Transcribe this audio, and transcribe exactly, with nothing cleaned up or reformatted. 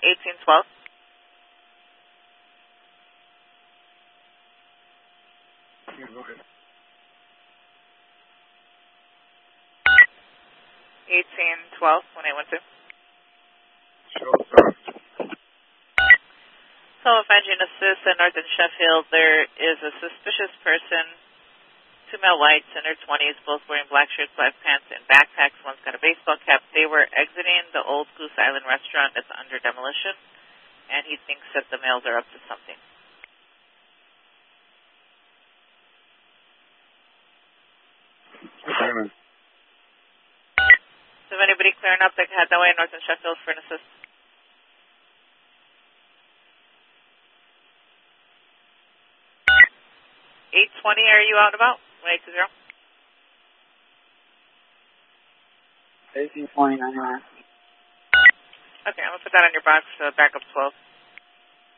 eighteen twelve. Yeah, go ahead. eighteen twelve, one eight one two. Sure, sir. So, Fangine Assist in North and Sheffield, there is a suspicious person, two male whites in their twenties, both wearing black shirts, black pants, and backpacks. One's got a baseball cap. They were exiting the Old Goose Island restaurant that's under demolition, and he thinks that the males are up to something. Okay. So, if anybody clearing up, they can head that way in North and Sheffield for an assist. eight twenty, are you out and about? one eight two zero. eighteen twenty, nine nine. Okay, I'm going to put that on your box, uh, backup twelve.